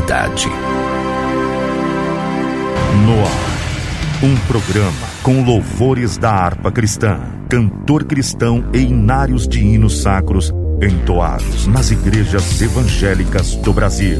cidade. No ar, um programa com louvores da harpa cristã, cantor cristão e hinários de hinos sacros entoados nas igrejas evangélicas do Brasil.